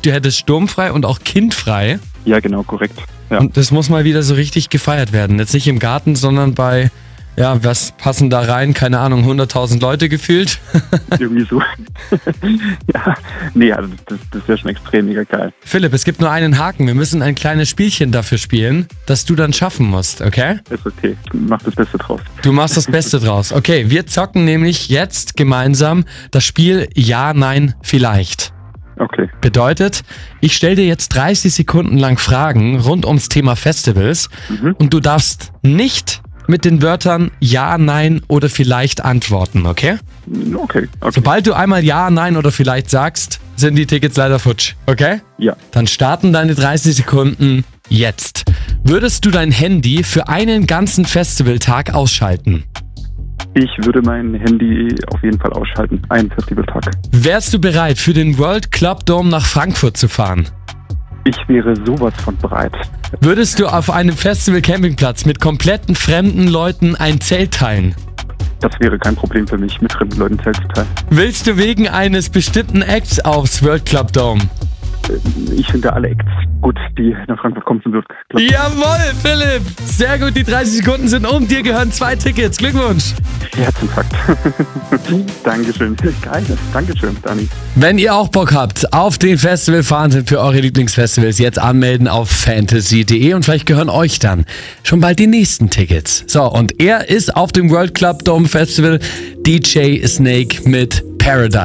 nämlich du hättest sturmfrei und auch kindfrei. Ja, genau, korrekt. Ja. Und das muss mal wieder so richtig gefeiert werden. Jetzt nicht im Garten, sondern bei, ja, was passen da rein? Keine Ahnung, 100.000 Leute gefühlt. Irgendwie so. Ja, nee, also das wäre schon extrem mega geil. Philipp, es gibt nur einen Haken. Wir müssen ein kleines Spielchen dafür spielen, das du dann schaffen musst, okay? Ist okay. Ich mach das Beste draus. Du machst das Beste draus. Okay, wir zocken nämlich jetzt gemeinsam das Spiel Ja, Nein, Vielleicht. Okay. Bedeutet, ich stelle dir jetzt 30 Sekunden lang Fragen rund ums Thema Festivals und du darfst nicht mit den Wörtern Ja, Nein oder Vielleicht antworten, okay? Okay. Sobald du einmal Ja, Nein oder Vielleicht sagst, sind die Tickets leider futsch, okay? Ja. Dann starten deine 30 Sekunden jetzt. Würdest du dein Handy für einen ganzen Festivaltag ausschalten? Ich würde mein Handy auf jeden Fall ausschalten. Einen Festivaltag. Wärst du bereit, für den World Club Dome nach Frankfurt zu fahren? Ich wäre sowas von bereit. Würdest du auf einem Festival-Campingplatz mit kompletten fremden Leuten ein Zelt teilen? Das wäre kein Problem für mich, mit fremden Leuten Zelt zu teilen. Willst du wegen eines bestimmten Acts aufs World Club Dome? Ich finde alle Acts gut, die nach Frankfurt kommen zum World Club. Jawohl, Philipp! Sehr gut, die 30 Sekunden sind um. Dir gehören 2 Tickets. Glückwunsch! Herzinfarkt. Dankeschön. Geil. Dankeschön, Dani. Wenn ihr auch Bock habt auf den Festival-Wahnsinn für eure Lieblingsfestivals, jetzt anmelden auf fantasy.de und vielleicht gehören euch dann schon bald die nächsten Tickets. So, und er ist auf dem World Club Dome Festival DJ Snake mit Paradise.